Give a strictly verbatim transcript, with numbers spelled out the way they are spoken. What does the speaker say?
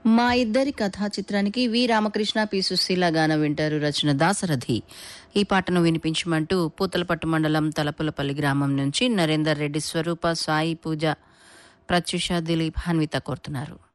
మా ఇద్దరి కథా చిత్రానికి వి రామకృష్ణ పి సుశీల గానం వింటారు. రచన దాసరథి. ఈ పాటను వినిపించమంటూ పూతలపట్టు మండలం తలపులపల్లి గ్రామం నుంచి నరేందర్ రెడ్డి, స్వరూప, సాయి, పూజ, ప్రత్యూష, దిలీప్, హన్విత కోరుతున్నారు.